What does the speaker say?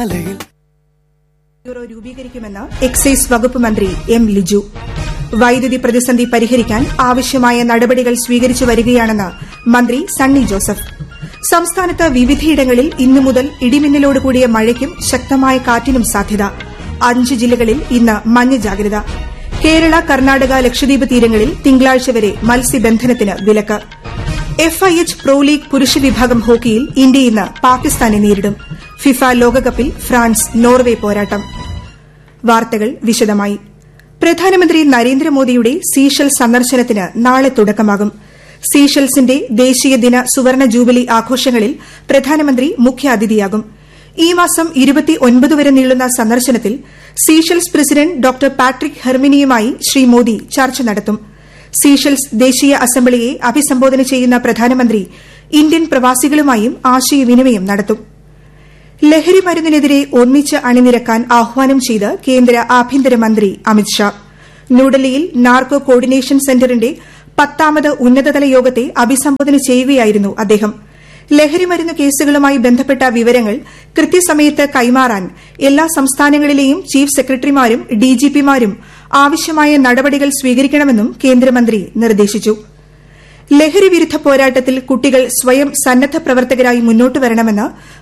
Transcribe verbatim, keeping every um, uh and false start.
Bureau രൂപീകരിക്കുമെന്ന് excise വകുപ്പ് മന്ത്രി എം ലിജു. വൈദ്യുതി പ്രതിസന്ധി പരിഹരിക്കാൻ ആവശ്യമായ നടപടികൾ സ്വീകരിച്ചു വരികയാണെന്ന് മന്ത്രി സണ്ണി ജോസഫ്. സംസ്ഥാനത്ത് വിവിധയിടങ്ങളിൽ ഇന്നു മുതൽ ഇടിമിന്നലോടുകൂടിയ മഴയ്ക്കും ശക്തമായ കാറ്റിനും സാധ്യത. അഞ്ച് ജില്ലകളിൽ ഇന്ന് മഞ്ഞ ജാഗ്രത. കേരള, കർണാടക, ലക്ഷദ്വീപ് തീരങ്ങളിൽ തിങ്കളാഴ്ച വരെ മത്സ്യബന്ധനത്തിന് വിലക്ക്. F I H pro league പുരുഷ വിഭാഗം ഹോക്കിയിൽ ഇന്ത്യ ഇന്ന് പാകിസ്ഥാനെ നേരിടും. ഫിഫ ലോകകപ്പിൽ ഫ്രാൻസ് നോർവെ പോരാട്ടം. വാർത്തകൾ വിശദമായി. പ്രധാനമന്ത്രി നരേന്ദ്രമോദിയുടെ സീഷെൽ സന്ദർശനത്തിന് നാളെ തുടക്കമാകും. സീഷെൽസിന്റെ ദേശീയ ദിന സുവർണ ജൂബിലി ആഘോഷങ്ങളിൽ പ്രധാനമന്ത്രി മുഖ്യാതിഥിയാകും. ഈ മാസം ഇരുപത്തിയൊൻപത് വരെ നീളുന്ന സന്ദർശനത്തിൽ Seychelles president doctor Patrick ഹെർമിനിയുമായി Shri Modi ചർച്ച നടത്തും. സീഷെൽസ് ദേശീയ അസംബ്ലിയെ അഭിസംബോധന ചെയ്യുന്ന പ്രധാനമന്ത്രി ഇന്ത്യൻ പ്രവാസികളുമായും ആശയവിനിമയം നടത്തും. ലഹരി മരുന്നിനെതിരെ ഒന്നിച്ച് അണിനിരക്കാൻ ആഹ്വാനം ചെയ്ത് കേന്ദ്ര ആഭ്യന്തരമന്ത്രി അമിത്ഷാ. ന്യൂഡൽഹിയിൽ നാർക്കോ കോർഡിനേഷൻ സെന്ററിന്റെ പത്താമത് ഉന്നതതല യോഗത്തെ അഭിസംബോധന ചെയ്യുകയായിരുന്നു അദ്ദേഹം. ലഹരിമരുന്ന് കേസുകളുമായി ബന്ധപ്പെട്ട വിവരങ്ങൾ കൃത്യസമയത്ത് കൈമാറാൻ എല്ലാ സംസ്ഥാനങ്ങളിലെയും ചീഫ് സെക്രട്ടറിമാരും ഡിജിപിമാരും ആവശ്യമായ നടപടികൾ സ്വീകരിക്കണമെന്നും കേന്ദ്രമന്ത്രി നിർദ്ദേശിച്ചു. ലഹരി വിരുദ്ധ പോരാട്ടത്തിൽ കുട്ടികൾ സ്വയം സന്നദ്ധ പ്രവർത്തകരായി മുന്നോട്ട് വരണമെന്ന്